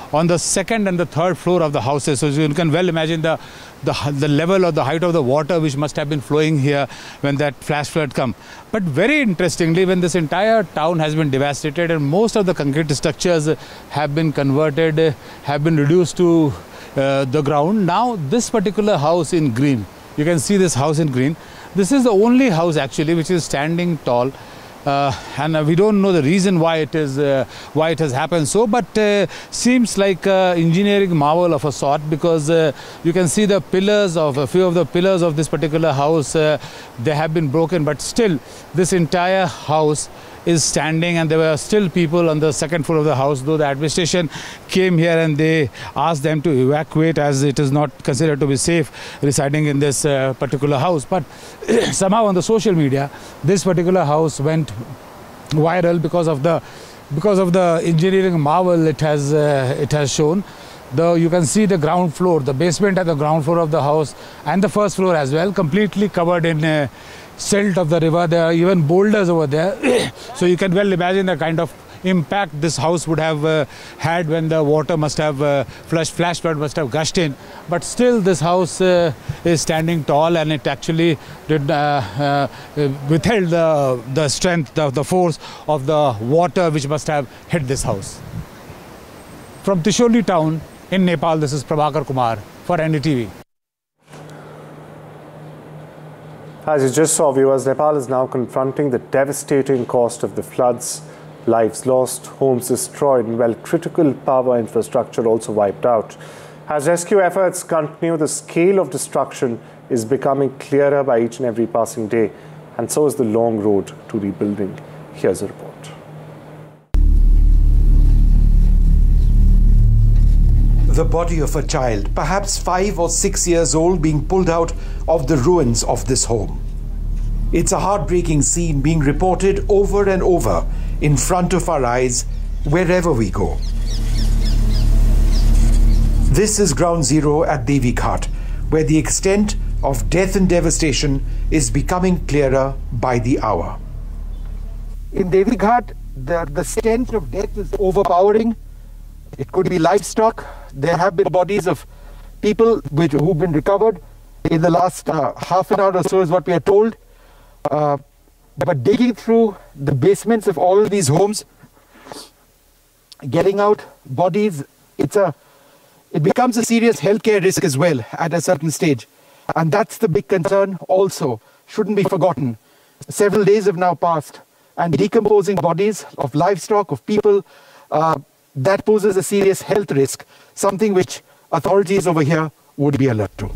on the second and the third floor of the houses. So you can well imagine the level or the height of the water which must have been flowing here when that flash flood come. But very interestingly, when this entire town has been devastated and most of the concrete structures have been converted, have been reduced to the ground, now this particular house in green, you can see this house in green, this is the only house actually which is standing tall. And we don't know the reason why it has happened so, but seems like engineering marvel of a sort, because you can see the pillars of a few of the pillars of this particular house, they have been broken, but still this entire house is standing, and there were still people on the second floor of the house, though the administration came here and they asked them to evacuate as it is not considered to be safe residing in this particular house. But somehow on the social media, this particular house went viral because of the engineering marvel it has shown. You can see the ground floor, the basement and the ground floor of the house, and the first floor as well, completely covered in silt of the river. There are even boulders over there. So you can well imagine the kind of impact this house would have had when the water must have flash flood must have gushed in. But still this house is standing tall, and it actually did withheld the strength, the force of the water which must have hit this house. From Trishuli town in Nepal, this is Prabhakar Kumar for NDTV. As you just saw, viewers, Nepal is now confronting the devastating cost of the floods, lives lost, homes destroyed, and well, critical power infrastructure also wiped out. As rescue efforts continue, the scale of destruction is becoming clearer by each and every passing day, and so is the long road to rebuilding. Here's a report. The body of a child, perhaps 5 or 6 years old, being pulled out of the ruins of this home. It's a heartbreaking scene being reported over and over in front of our eyes wherever we go. This is ground zero at Devi Ghat, where the extent of death and devastation is becoming clearer by the hour. In Devi Ghat, the stench of death is overpowering. It could be livestock. There have been bodies of people who've been recovered in the last half an hour or so is what we are told. But digging through the basements of all of these homes, getting out bodies, it becomes a serious healthcare risk as well at a certain stage. And that's the big concern also, shouldn't be forgotten. Several days have now passed, and decomposing bodies of livestock, of people, that poses a serious health risk, something which authorities over here would be alert to.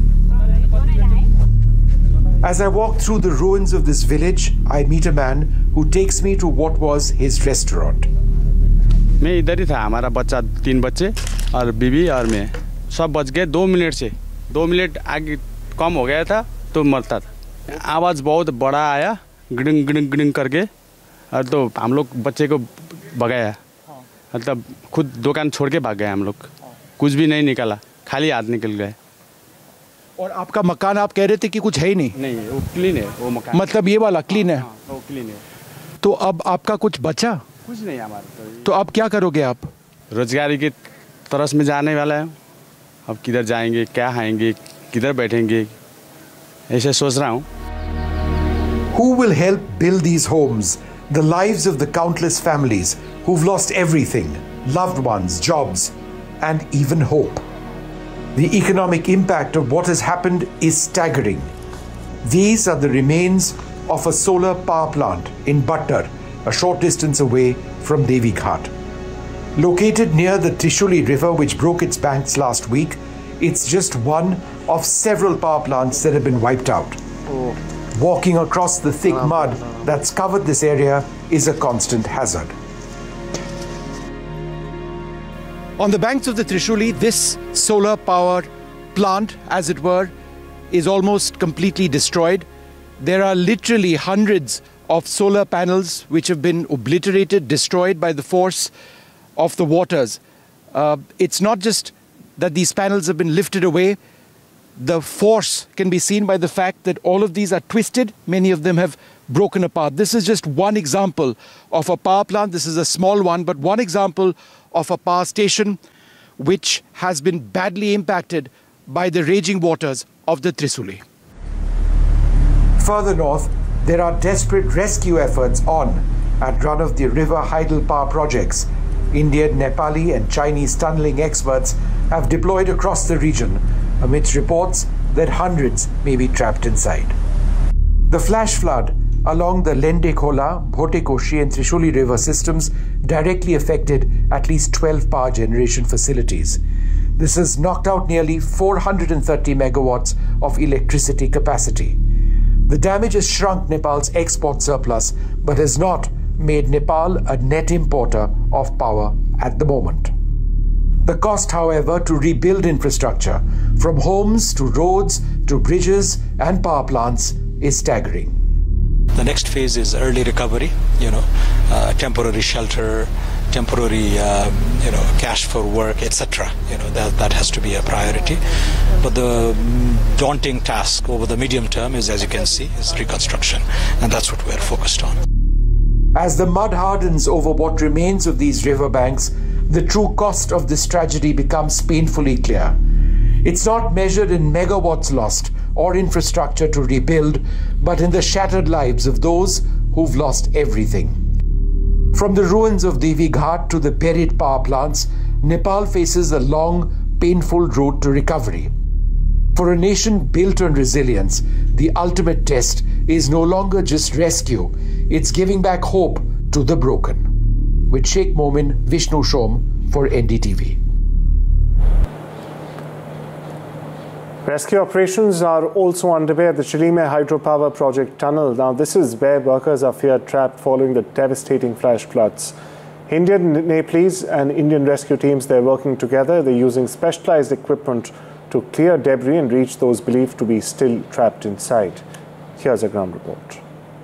As I walk through the ruins of this village, I meet a man who takes me to what was his restaurant. मैं इधर ही था, हमारा बच्चा 3 बच्चे और बीवी और मैं, सब बच गए 2 मिनट से। 2 मिनट आगे कम हो गया था तो मरता था। आवाज़ बहुत बड़ा आया, गिडिंग गिडिंग गिडिंग करके, और तो हम लोग बच्चे को भगाया। मतलब खुद दुकान छोड़ के भाग गए हम लोग, कुछ भी नहीं निकाला, खाली हाथ निकल गए। और आपका मकान, आप कह रहे थे कि कुछ है ही नहीं? नहीं, वो क्लीन है वो मकान। मतलब ये वाला क्लीन है? हाँ, वो क्लीन है। तो अब आपका कुछ बचा? कुछ नहीं हमारा। तो अब क्या करोगे आप? रोजगारी की तरस में जाने वाला है। अब किधर जाएंगे, क्या खाएंगे, किधर बैठेंगे, ऐसे सोच रहा हूँ। Who will help build these homes, the lives of the countless families who've lost everything, loved ones, jobs, and even hope? The economic impact of what has happened is staggering. These are the remains of a solar power plant in Bhattar, a short distance away from Devi Ghat. Located near the Trishuli River, which broke its banks last week, it's just one of several power plants that have been wiped out. Walking across the thick mud that's covered this area is a constant hazard. On the banks of the Trishuli, this solar power plant, as it were, is almost completely destroyed. There are literally hundreds of solar panels which have been obliterated, destroyed by the force of the waters. It's not just that these panels have been lifted away. The force can be seen by the fact that all of these are twisted. Many of them have broken apart. This is just one example of a power plant. This is a small one, but one example of a power station which has been badly impacted by the raging waters of the Trisuli. Further north, there are desperate rescue efforts on at run-of-the-river hydel power projects. Indian, Nepali and Chinese tunneling experts have deployed across the region amidst reports that hundreds may be trapped inside. The flash flood along the Lende-Khola, Bhote-Koshi and Trishuli river systems directly affected at least 12 power generation facilities. This has knocked out nearly 430 megawatts of electricity capacity. The damage has shrunk Nepal's export surplus but has not made Nepal a net importer of power at the moment. The cost, however, to rebuild infrastructure, from homes to roads to bridges and power plants, is staggering. The next phase is early recovery, temporary shelter, temporary, cash for work, etc. That has to be a priority. But the daunting task over the medium term is, as you can see, is reconstruction. And that's what we're focused on. As the mud hardens over what remains of these riverbanks, the true cost of this tragedy becomes painfully clear. It's not measured in megawatts lost or infrastructure to rebuild, but in the shattered lives of those who've lost everything. From the ruins of Devi Ghat to the buried power plants, Nepal faces a long, painful road to recovery. For a nation built on resilience, the ultimate test is no longer just rescue, it's giving back hope to the broken. With Sheikh Momin, Vishnu Shom for NDTV. Rescue operations are also underway at the Chilime hydropower project tunnel. Now, this is where workers are feared trapped following the devastating flash floods. Indian, Nepalese and Indian rescue teams, they're working together. They're using specialized equipment to clear debris and reach those believed to be still trapped inside. Here's a ground report.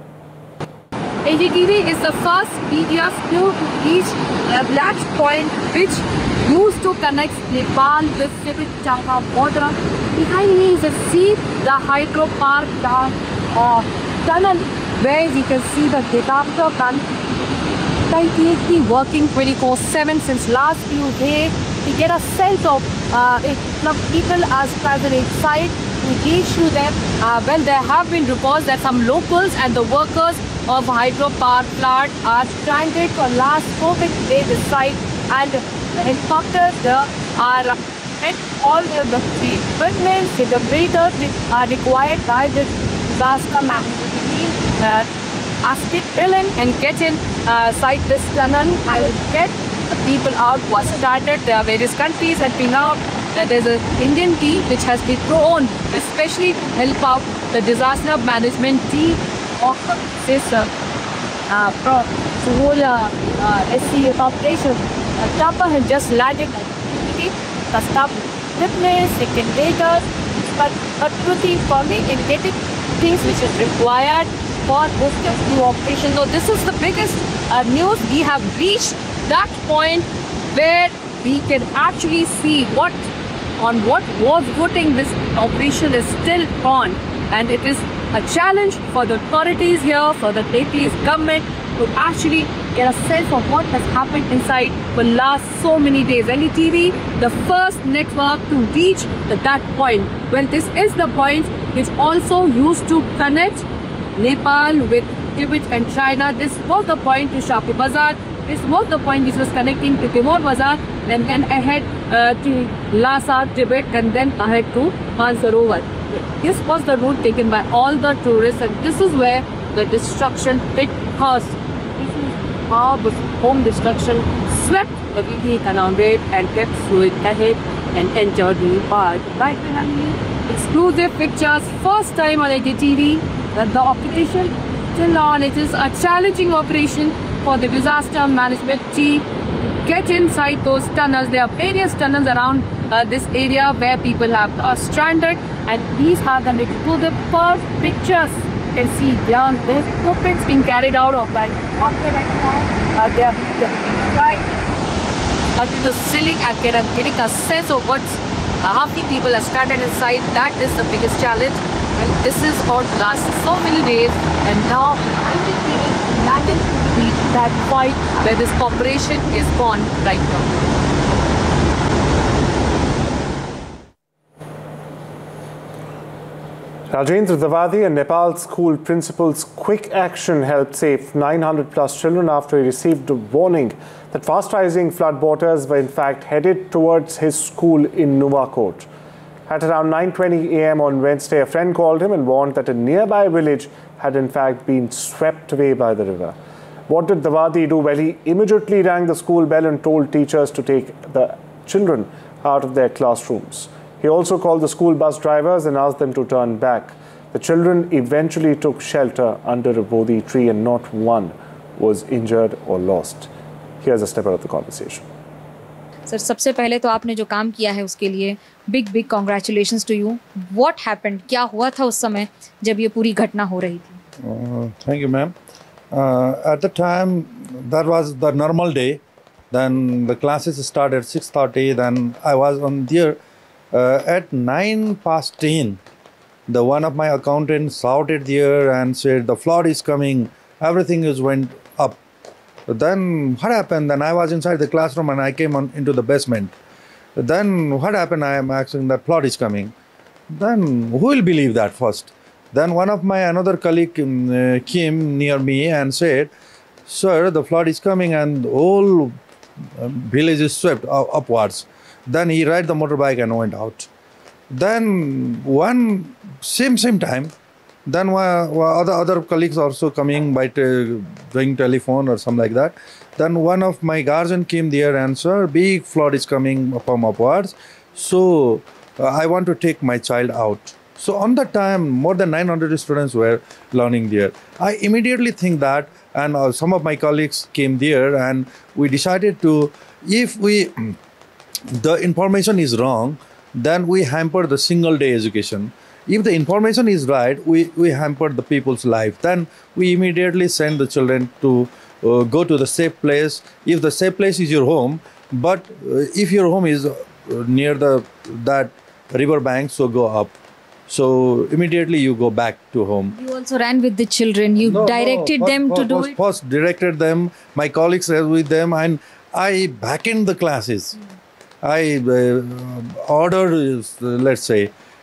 NDTV is the first media to reach a black point which used to connect Nepal with Tibet-Changpa border. Behind me is the hydropower tunnel where you can see the Detapta plant tightly working 24/7 since last few days. We get a sense of people as present inside. We issue them. Well, there have been reports that some locals and the workers of hydropower plant are stranded for last 4 days this site, and helicopters are at all the equipment, the generators are required by the disaster management team as they fill in and get inside this tunnel and get the people out who are stranded. There are various countries helping out. There's an Indian team which has been thrown, especially to help out the disaster management team of this whole SC operation. Tapa has just landed the staff witness, generators, but truly for me in getting things which is required for this rescue operation. So this is the biggest news. We have reached that point where we can actually see what was footing this operation is still on, and it is a challenge for the authorities here, for the Nepalese government to actually get a sense of what has happened inside for the last so many days. NDTV, the first network to reach that point. Well, this is the point which also used to connect Nepal with Tibet and China. This was the point to Shapi Bazar. This was the point which was connecting to Timor Bazar, and then ahead to Lhasa, Tibet, and then ahead to Mansarovar. This was the route taken by all the tourists, and this is where the destruction hit us. This is how the home destruction swept the VP Canal Road and kept fluid ahead and entered the park. Right behind me, exclusive pictures, first time on NDTV that the operation till on. It is a challenging operation for the disaster management team. Get inside those tunnels. There are various tunnels around this area where people are stranded, and these are the exclusive first pictures. You can see down there, footprints being carried out of by they are right to the ceiling and getting a sense of what's how many people are stranded inside. That is the biggest challenge. And this is going to last so many days, and now landed to that point where this operation is gone right now. Rajendra Dawadi, a Nepal school principal's quick action helped save 900 plus children after he received a warning that fast-rising floodwaters were in fact headed towards his school in Nuwakot. At around 9:20 a.m. on Wednesday, a friend called him and warned that a nearby village had in fact been swept away by the river. What did Dawadi do? Well, he immediately rang the school bell and told teachers to take the children out of their classrooms. He also called the school bus drivers and asked them to turn back. The children eventually took shelter under a bodhi tree and not one was injured or lost. Here's a snippet of the conversation. Sir सबसे पहले तो आपने जो काम किया है उसके लिए big congratulations to you. What happened, क्या हुआ था उस समय जब ये पूरी घटना हो रही थी? Thank you, ma'am. At the time, that was the normal day. Then the classes started 6:30. Then I was on there at 9:10. The one of my accountants shouted there and said the flood is coming. Everything is went up. Then what happened? Then I was inside the classroom and I came into the basement. Then what happened? I am asking that flood is coming. Then who will believe that first? Then one of my another colleague came near me and said, "Sir, the flood is coming and the whole village is swept upwards." Then he ride the motorbike and went out. Then one same time, then other colleagues also coming by doing telephone or something like that. Then one of my guardian came there and, "Sir, big flood is coming from upwards. So I want to take my child out." So on that time, more than 900 students were learning there. I immediately think that, and some of my colleagues came there, and we decided to, if the information is wrong, then we hamper the single day education. If the information is right, we hamper the people's life. Then we immediately send the children to go to the safe place. If the safe place is your home, but if your home is near that river bank, so go up. So immediately you go back to home. You also ran with the children. You directed them to do it. First directed them. My colleagues were with them, and I back-ended the classes. I ordered, let's say,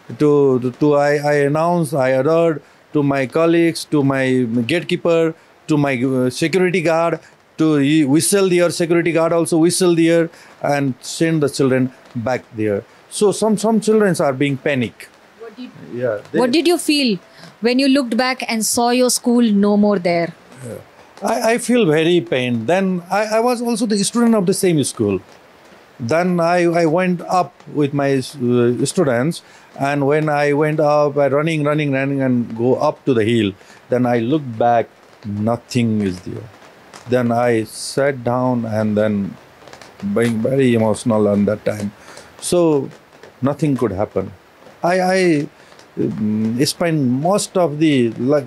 I announced, I ordered to my colleagues, to my gatekeeper, to my security guard, to whistle there, security guard also whistle there, and send the children back there. So some children are being panic. What did you feel when you looked back and saw your school no more there? I feel very pained. Then I was also the student of the same school. Then I went up with my students, and when I went up, I running and go up to the hill. Then I looked back, nothing is there. Then I sat down and then being very emotional on that time. So nothing could happen. I spent most of the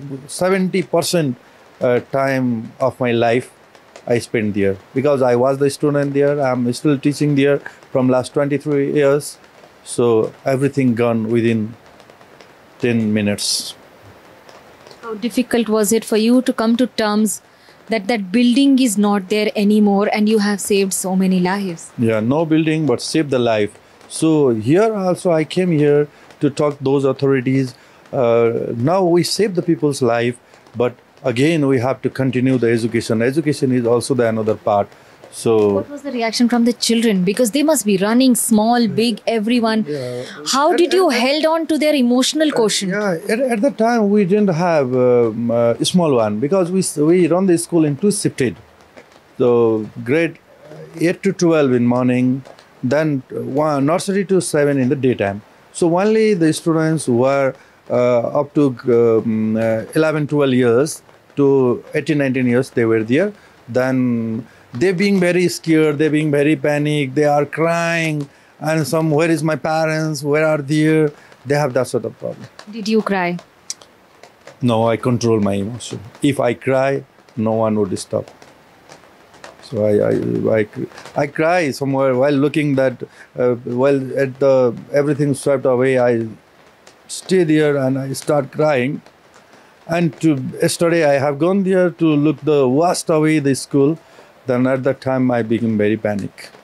70% time of my life I spent there, because I was the student there. I'm still teaching there from last 23 years. So everything gone within 10 minutes. How difficult was it for you to come to terms that building is not there anymore and you have saved so many lives? Yeah, no building but saved the life. So here also I came here to talk those authorities. Now we save the people's life, but again we have to continue the education. Education is also the another part. So what was the reaction from the children? Because they must be running, small, big, everyone. How did you held on to their emotional quotient? At the time we didn't have a small one, because we run the school in two shifted. So grade 8 to 12 in morning, then nursery to 7 in the daytime. So only the students who were up to 11, 12 years to 18, 19 years, they were there. Then they being very scared, they being very panicked, they are crying, and some, where is my parents, where are they? They have that sort of problem. Did you cry? No, I control my emotion. If I cry, no one would stop. So I cry somewhere while looking that, while everything swept away, I stay there and I start crying. And yesterday I have gone there to look the washed away the school. Then at that time I became very panic.